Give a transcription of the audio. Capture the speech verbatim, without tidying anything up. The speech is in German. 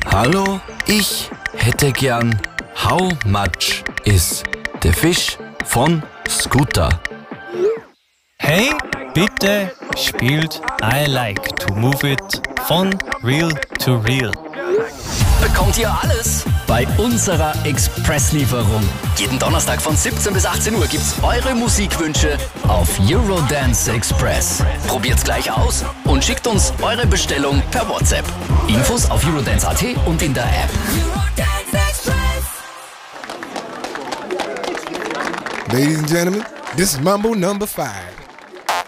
Hallo, ich hätte gern How much is the fish von Scooter? Hey, bitte spielt I Like to Move It von Real to Real. Bekommt ihr alles bei unserer Expresslieferung. Jeden Donnerstag von siebzehn bis achtzehn Uhr gibt's eure Musikwünsche auf Eurodance Express. Probiert's gleich aus und schickt uns eure Bestellung per WhatsApp. Infos auf eurodance punkt at und in der App. Ladies and gentlemen, this is Mambo number five.